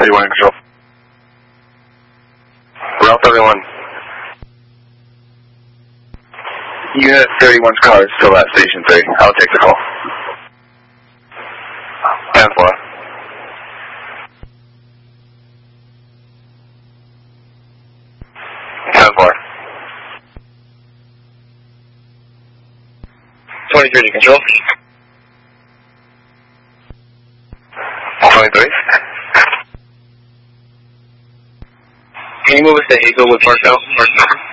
31 in control. Route 31. Unit 31's car is still at Station 3. I'll take the call. 10-4. To control. 23. Can you move us to Hazelwood Park now?